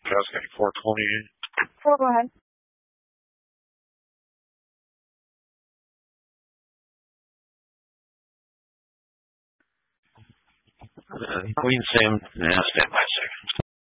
Cascade 428. Go ahead. Queen Sam, stand by.